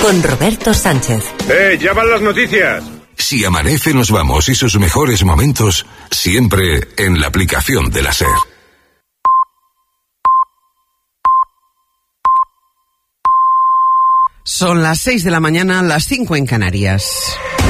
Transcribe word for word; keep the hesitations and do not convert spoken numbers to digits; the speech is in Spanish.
con Roberto Sánchez. ¡Eh, ya van las noticias! Si amanece nos vamos y sus mejores momentos siempre en la aplicación de la SER. Son las seis de la mañana, las cinco en Canarias.